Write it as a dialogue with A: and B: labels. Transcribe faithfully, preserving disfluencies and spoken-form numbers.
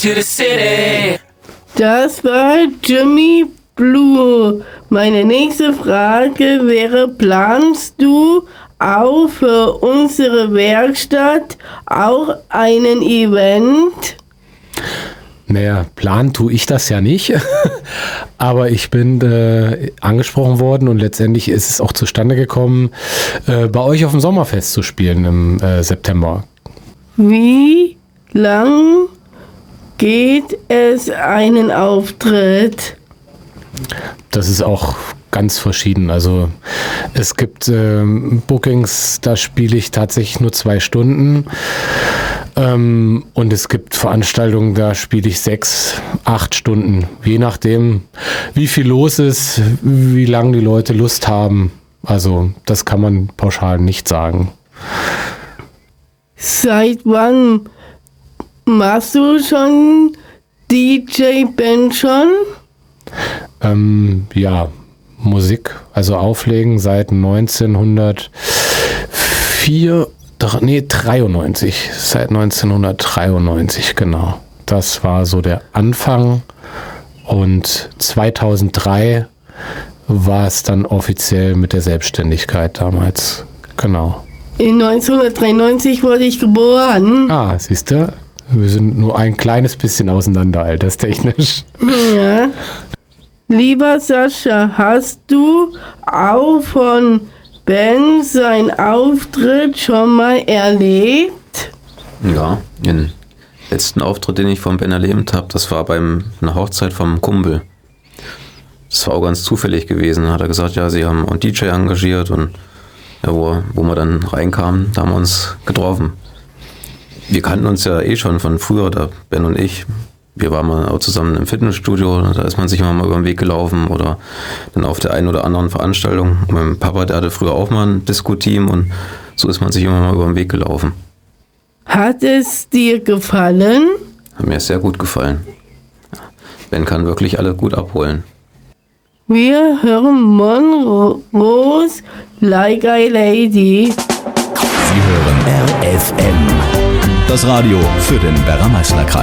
A: to the city.
B: Das war Jimmy Blue. Meine nächste Frage wäre, planst du auch für unsere Werkstatt auch einen Event?
C: Naja, planen tue ich das ja nicht, aber ich bin äh, angesprochen worden und letztendlich ist es auch zustande gekommen, äh, bei euch auf dem Sommerfest zu spielen im äh, September.
B: Wie lang geht es einen Auftritt?
C: Das ist auch ganz verschieden. Also es gibt ähm, Bookings, da spiele ich tatsächlich nur zwei Stunden. Ähm, und es gibt Veranstaltungen, da spiele ich sechs, acht Stunden. Je nachdem, wie viel los ist, wie lange die Leute Lust haben. Also das kann man pauschal nicht sagen.
B: Seit wann machst du schon D J Ben schon?
C: Ähm, ja, Musik, also Auflegen seit neunzehnhundertvier, nee, dreiundneunzig, seit neunzehnhundertdreiundneunzig, genau. Das war so der Anfang und zweitausenddrei war es dann offiziell mit der Selbstständigkeit damals, genau.
B: In neunzehnhundertdreiundneunzig wurde ich geboren.
C: Ah, siehst du, wir sind nur ein kleines bisschen auseinander, alterstechnisch.
B: Ja. Lieber Sascha, hast du auch von Ben seinen Auftritt schon mal erlebt?
D: Ja, den letzten Auftritt, den ich von Ben erlebt habe, das war beim einer Hochzeit vom Kumpel. Das war auch ganz zufällig gewesen. Da hat er gesagt, ja, sie haben einen D J engagiert und ja, wo, wo wir dann reinkamen, da haben wir uns getroffen. Wir kannten uns ja eh schon von früher, der Ben und ich. Wir waren mal auch zusammen im Fitnessstudio, da ist man sich immer mal über den Weg gelaufen oder dann auf der einen oder anderen Veranstaltung. Mein Papa, der hatte früher auch mal ein Disco-Team und so ist man sich immer mal über den Weg gelaufen.
B: Hat es dir gefallen?
D: Hat mir sehr gut gefallen. Ben kann wirklich alle gut abholen.
B: Wir hören Monrose Like a Lady.
E: Sie hören R F M, das Radio für den Berner-Meißner-Kreis.